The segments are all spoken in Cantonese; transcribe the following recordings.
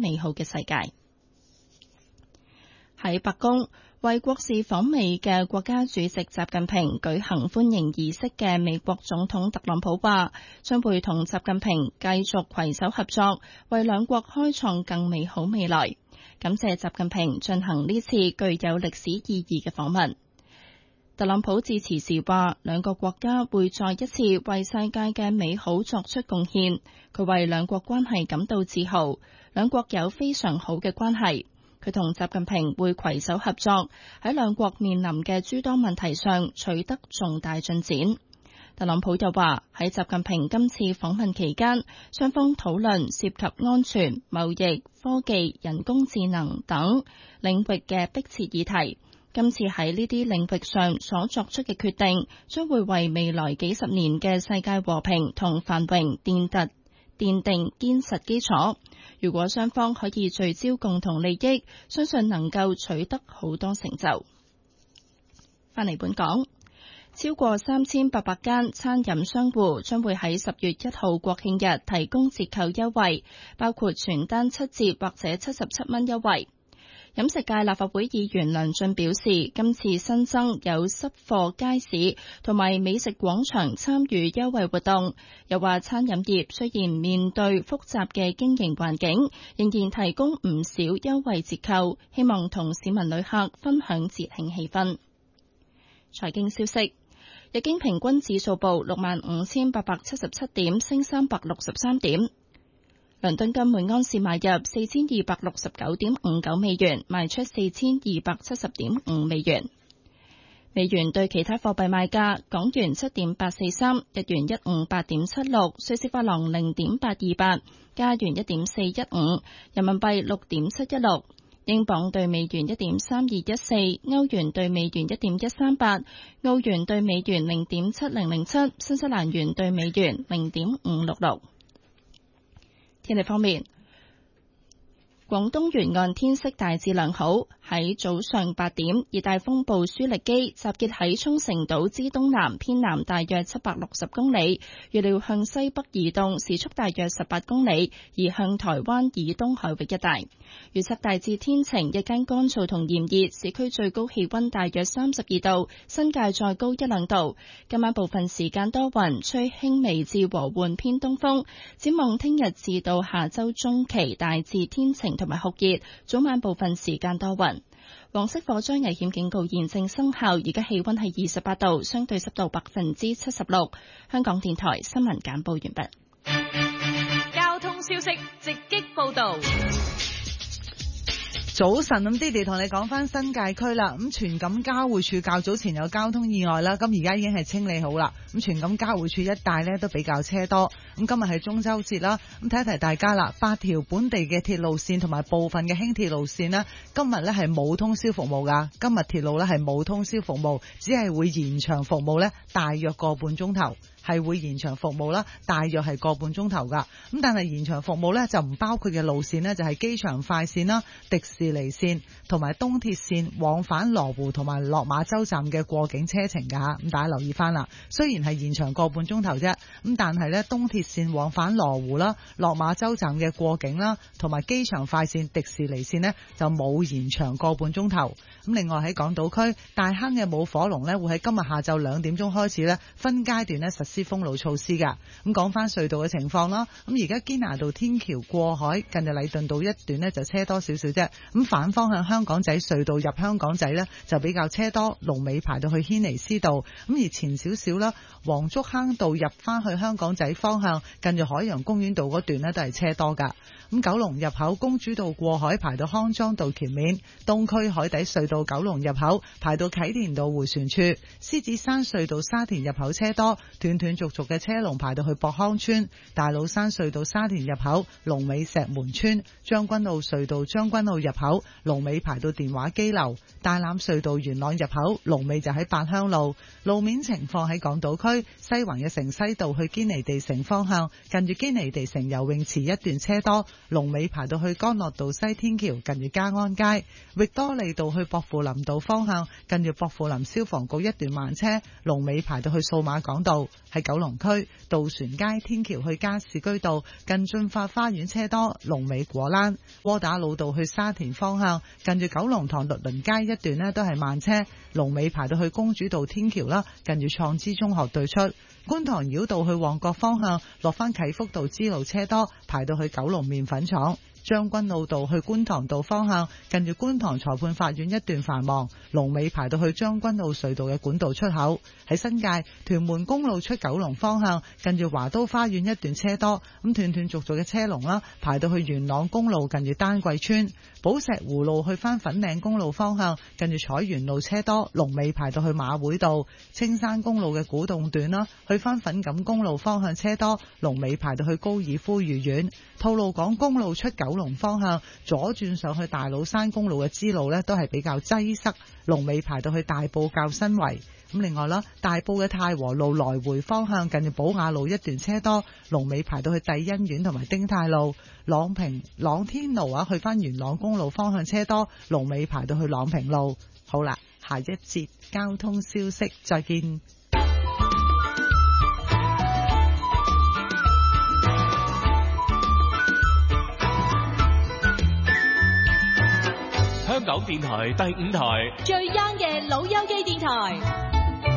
美好嘅世界。喺白宮為國事訪美嘅國家主席習近平舉行歡迎儀式嘅美國總統特朗普話，將會同習近平繼續攜手合作，為兩國開創更美好未來。感謝習近平進行呢次具有歷史意義嘅訪問。特朗普致辭時話，兩個國家會再一次為世界嘅美好作出貢獻。佢為兩國關係感到自豪，兩國有非常好嘅關係。佢同習近平會攜手合作，喺兩國面臨嘅諸多問題上取得重大進展。特朗普又話，喺習近平今次訪問期間，雙方討論涉及安全、貿易、科技、人工智能等領域嘅迫切議題。今次喺呢啲領域上所作出嘅決定，將會為未來幾十年嘅世界和平同繁榮奠定堅實基礎。如果雙方可以聚焦共同利益，相信能夠取得好多成就。返嚟本港，超過3800間餐飲商戶將會喺10月1號國慶日提供折扣優惠，包括全單7折或者77蚊優惠。飲食界立法會議員梁進表示，今次新增有濕貨街市同埋美食廣場參與優惠活動，又話餐飲業雖然面對複雜嘅經營環境，仍然提供唔少優惠折扣，希望同市民旅客分享節慶氣氛。財經消息，日經平均指數報65,877點，升363點。倫敦金每盎司買入4269.59美元，賣出4270.5美元。美元對其他貨幣賣價：港元7.843，日元158.76，瑞士法郎0.828，加元1.415，人民幣6.716，英鎊對美元1.3214，歐元對美元1.138，澳元對美元0.7007，新西蘭元對美元0.566。天氣方面，廣東沿岸天色大致良好。喺早上8點，熱帶風暴舒力基集結喺沖繩島之東南偏南大約760公里，預料向西北移動，時速大約18公里，移向台灣以東海域一帶。預測大致天晴，日間乾燥同炎熱，市區最高氣溫大約32度，新界再高1-2度。今晚部分時間多雲，吹輕微至和緩偏東風。展望聽日至到下周中期，大致天晴同埋酷熱，早晚部分時間多雲。黃色火災危險警告現正生效，而家氣溫係28度，相對濕度76%。香港電台新聞簡報完畢。 交通消息直擊報道。 早晨，咁Didi同你講翻新界區啦。咁荃錦交匯處較早前有交通意外啦，咁而家已經係清理好啦。咁荃錦交匯處一帶呢都比較車多。咁今日係中秋節啦，咁提一提大家啦，8條本地嘅鐵路線同埋部分嘅輕鐵路線呢，今日呢係冇通宵服務噶。今日鐵路呢係冇通宵服務，只係會延長服務呢大約個半鐘頭。係會延長服務啦，大約係個半鐘頭噶。咁但係延長服務呢，就唔包括嘅路線呢，就係機場快線啦、迪士尼線同埋東鐵線往返羅湖同埋落馬洲站嘅過境車程噶吓。咁大家留意翻啦，雖然係延長個半鐘頭啫，咁但係呢，東鐵線往返羅湖啦、落馬洲站嘅過境啦，同埋機場快線、迪士尼線呢，就冇延長個半鐘頭。咁另外喺港島區大坑嘅舞火龍呢，會喺今日下晝2點鐘開始呢，分階段呢實施封路措施噶。咁講翻隧道嘅情況啦，咁而家堅拿道天橋過海近日禮頓道一段呢就車多少少啫。咁反方向香港仔隧道入香港仔呢就比較車多，龍尾排到去軒尼詩道。咁而前少少啦，黃竹坑道入翻去香港仔方向近住海洋公園道嗰段呢都係車多噶。咁九龍入口公主道過海排到康莊道橋面，東區海底隧道九龍入口排到啟田道迴旋處，獅子山隧道沙田入口車多，斷斷續續嘅車龍排到去博康村，大老山隧道沙田入口龍尾石門村，將軍澳隧道將軍澳入口龍尾排到電話機樓，大欖隧道元朗入口龍尾就喺八鄉路。路面情況喺港島區西環嘅城西道去堅尼地城方向，近住堅尼地城游泳池一段車多，龍尾排到去干諾道西天橋，近住嘉安街。域多利道去薄扶林道方向，近住薄扶林消防局一段慢車，龍尾排到去數碼港道。喺九龍區渡船街天橋去加士居道，近駿發花園車多，龍尾果欄。窩打老道去沙田方向，近住九龍塘律倫街一段呢都係慢車，龍尾排到去公主道天橋啦，近住創知中學對出。觀塘繞道去旺角方向，落返啟福道支路車多，排到去九龍麵粉廠。將軍澳道去觀塘道方向，近住觀塘裁判法院一段繁忙，龍尾排到去將軍澳隧道嘅管道出口。喺新界屯門公路出九龍方向，近住華都花園一段車多，咁斷斷續續嘅車龍啦，排到去元朗公路近住丹桂村。寶石湖路去返粉嶺公路方向，近住彩園路車多，龍尾排到去馬會道。青山公路嘅古洞段啦，去返粉錦公路方向車多，龍尾排到去高爾夫御苑。吐露港公路出九龍方向，左轉上去大老山公路嘅支路呢都係比較擠塞，龍尾排到去大埔滘新圍。咁另外啦，大埔嘅太和路來回方向，近住寶雅路一段車多，龍尾排到去帝欣苑同埋丁泰路。朗天路啊，去返元朗公路方向車多，龍尾排到去朗平路。好啦，下一節交通消息再見。 香港電台第5台最 young 嘅老友記電台，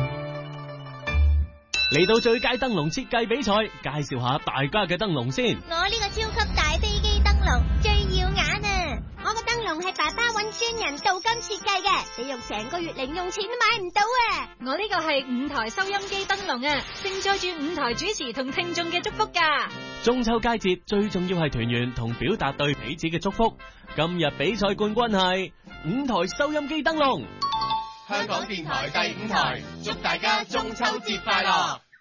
嚟到最佳燈籠設計比賽，介紹下大家嘅燈籠先。 我呢個超級大飛機燈籠最耀眼啊！我個燈籠係爸爸揾專人鍍金設計嘅，你用成個月零用錢都買唔到啊！ 我呢個係5台收音機燈籠啊，承載住5台主持同聽眾嘅祝福㗎。 中秋佳節最重要係團圓同表達對彼此嘅祝福。今日比賽冠軍係5台收音機燈籠。 香港電台第5台，祝大家中秋節快樂！